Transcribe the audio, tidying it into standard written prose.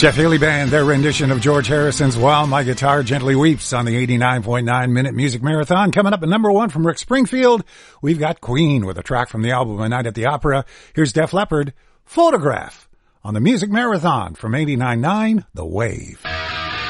Jeff Healey Band, their rendition of George Harrison's While My Guitar Gently Weeps on the 89.9 Minute Music Marathon. Coming up at number one from Rick Springfield, we've got Queen with a track from the album A Night at the Opera. Here's Def Leppard, Photograph, on the Music Marathon from 89.9 The Wave.